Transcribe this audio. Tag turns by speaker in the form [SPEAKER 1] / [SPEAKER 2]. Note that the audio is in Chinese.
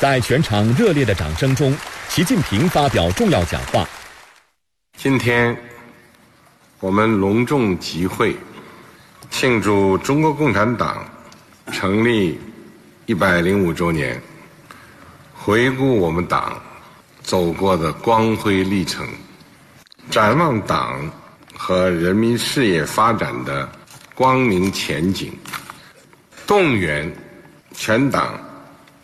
[SPEAKER 1] 在全场热烈的掌声中，习近平发表重要讲话。
[SPEAKER 2] 今天，我们隆重集会，庆祝中国共产党成立105周年，回顾我们党走过的光辉历程，展望党和人民事业发展的光明前景，动员全党